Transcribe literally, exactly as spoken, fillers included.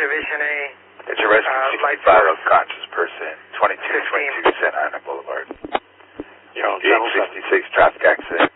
Division A. It's a rescue Uh, light sixty-five source. unconscious person, twenty-two twenty-two Santa Ana Boulevard. You're on eight sixty-six traffic accident.